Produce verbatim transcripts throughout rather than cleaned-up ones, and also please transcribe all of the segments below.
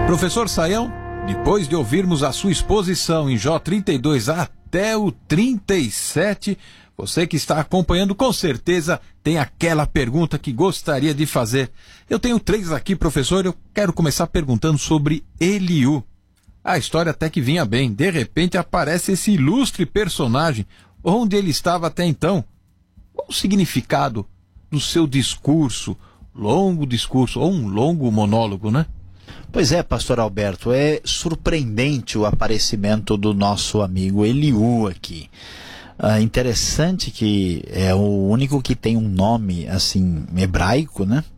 Professor Saião, depois de ouvirmos a sua exposição em Jó trinta e dois até o trinta e sete, você que está acompanhando com certeza tem aquela pergunta que gostaria de fazer. Eu tenho três aqui, professor, eu quero começar perguntando sobre Eliú. A história até que vinha bem, de repente aparece esse ilustre personagem. Onde ele estava até então? Qual o significado do seu discurso, longo discurso, ou um longo monólogo, né? Pois é, pastor Alberto, é surpreendente o aparecimento do nosso amigo Eliú aqui. Ah, interessante que é o único que tem um nome assim hebraico, né?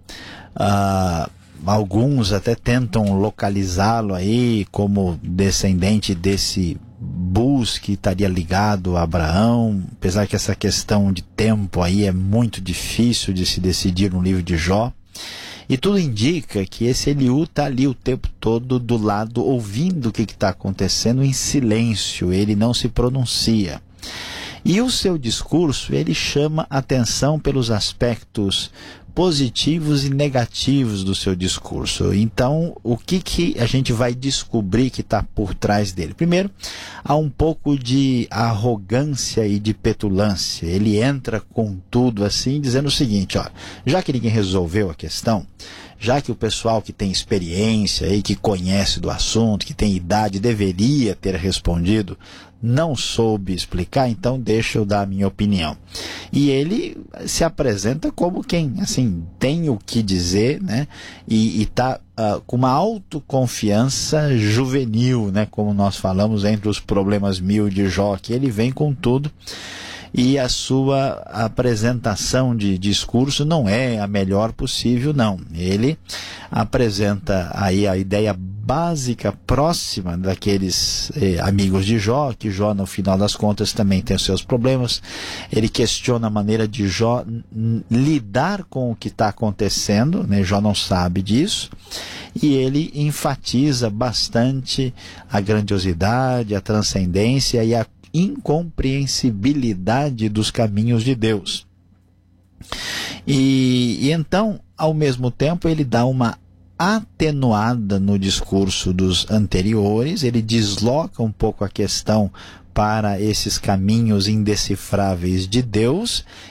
Ah, alguns até tentam localizá-lo aí como descendente desse Bus que estaria ligado a Abraão, apesar que essa questão de tempo aí é muito difícil de se decidir no livro de Jó. E tudo indica que esse Eliú está ali o tempo todo do lado, ouvindo o que está acontecendo em silêncio, ele não se pronuncia. E o seu discurso, ele chama atenção pelos aspectos positivos e negativos do seu discurso. Então, o que, que a gente vai descobrir que está por trás dele? Primeiro, há um pouco de arrogância e de petulância. Ele entra com tudo assim, dizendo o seguinte, ó, já que ninguém resolveu a questão, já que o pessoal que tem experiência e que conhece do assunto, que tem idade, deveria ter respondido, não soube explicar, então deixa eu dar a minha opinião. E ele se apresenta como quem, assim, tem o que dizer, né? E está uh, com uma autoconfiança juvenil, né? Como nós falamos entre os problemas mil de Jó, que ele vem com tudo. E a sua apresentação de discurso não é a melhor possível, não. Ele apresenta aí a ideia básica, próxima daqueles eh, amigos de Jó, que Jó, no final das contas, também tem os seus problemas. Ele questiona a maneira de Jó lidar com o que está acontecendo, né? Jó não sabe disso. E ele enfatiza bastante a grandiosidade, a transcendência e a incompreensibilidade dos caminhos de Deus. E, e então, ao mesmo tempo, ele dá uma atenuada no discurso dos anteriores, ele desloca um pouco a questão para esses caminhos indecifráveis de Deus